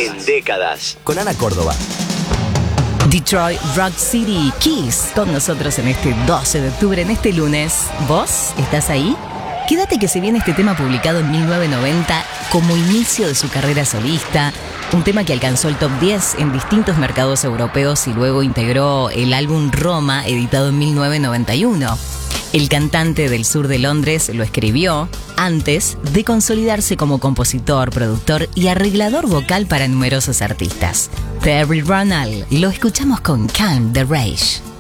en décadas. Con Ana Córdoba. Detroit Rock City, Kiss, con nosotros en este 12 de octubre, en este lunes. ¿Vos estás ahí? Quédate que se viene este tema publicado en 1990 como inicio de su carrera solista, un tema que alcanzó el top 10 en distintos mercados europeos y luego integró el álbum Roma, editado en 1991. El cantante del sur de Londres lo escribió antes de consolidarse como compositor, productor y arreglador vocal para numerosos artistas. Terry Ronald, lo escuchamos con Calm the Rage.